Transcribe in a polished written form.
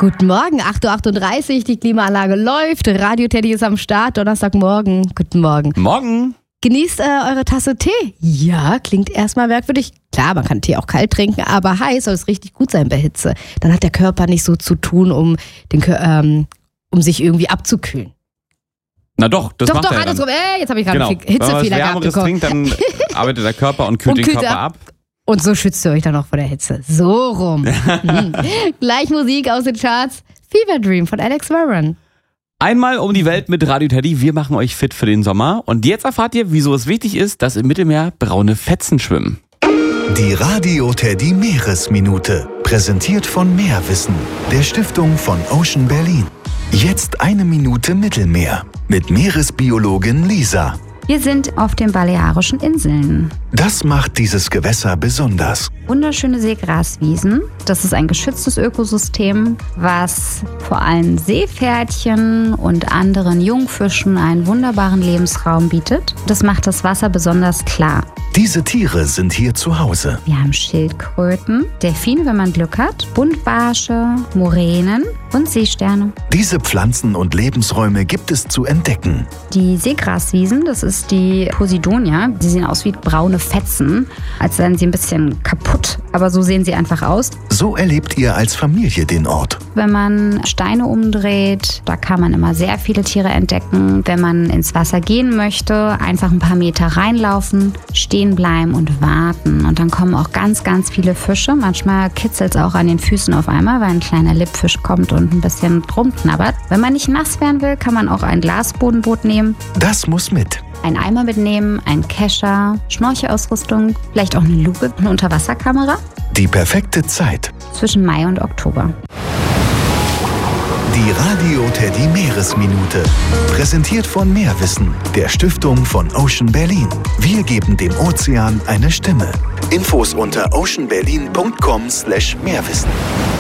Guten Morgen, 8.38 Uhr, die Klimaanlage läuft, Radio Teddy ist am Start, Donnerstagmorgen. Guten Morgen. Morgen. Genießt eure Tasse Tee? Ja, klingt erstmal merkwürdig. Klar, man kann Tee auch kalt trinken, aber heiß soll es richtig gut sein bei Hitze. Dann hat der Körper nicht so zu tun, um sich irgendwie abzukühlen. Na doch, das macht er andersrum. Jetzt habe ich gerade einen Wenn man was Hitzefehler gehabt. Wärmeres trinkt, dann arbeitet der Körper und kühlt den Körper ab. Und so schützt ihr euch dann auch vor der Hitze. So rum. Gleich Musik aus den Charts. Fever Dream von Alex Warren. Einmal um die Welt mit Radio Teddy. Wir machen euch fit für den Sommer. Und jetzt erfahrt ihr, wieso es wichtig ist, dass im Mittelmeer braune Fetzen schwimmen. Die Radio Teddy Meeresminute. Präsentiert von Meerwissen, der Stiftung von Ocean Berlin. Jetzt 1 Minute Mittelmeer mit Meeresbiologin Lisa. Wir sind auf den Balearischen Inseln. Das macht dieses Gewässer besonders. Wunderschöne Seegraswiesen. Das ist ein geschütztes Ökosystem, was vor allem Seepferdchen und anderen Jungfischen einen wunderbaren Lebensraum bietet. Das macht das Wasser besonders klar. Diese Tiere sind hier zu Hause. Wir haben Schildkröten, Delfine, wenn man Glück hat, Buntbarsche, Muränen und Seesterne. Diese Pflanzen und Lebensräume gibt es zu entdecken. Die Seegraswiesen, das ist die Posidonia. Die sehen aus wie braune Fetzen, als seien sie ein bisschen kaputt. Aber so sehen sie einfach aus. So erlebt ihr als Familie den Ort. Wenn man Steine umdreht, da kann man immer sehr viele Tiere entdecken. Wenn man ins Wasser gehen möchte, einfach ein paar Meter reinlaufen, stehen bleiben und warten. Und dann kommen auch ganz, ganz viele Fische. Manchmal kitzelt es auch an den Füßen auf einmal, weil ein kleiner Lippfisch kommt und ein bisschen rumknabbert. Wenn man nicht nass werden will, kann man auch ein Glasbodenboot nehmen. Das muss mit. Ein Eimer mitnehmen, ein Kescher, Schnorchelausrüstung, vielleicht auch eine Lupe, eine Unterwasserkamera. Die perfekte Zeit. Zwischen Mai und Oktober. Die Radio Teddy Meeresminute. Präsentiert von Meerwissen, der Stiftung von Ocean Berlin. Wir geben dem Ozean eine Stimme. Infos unter oceanberlin.com/Meerwissen.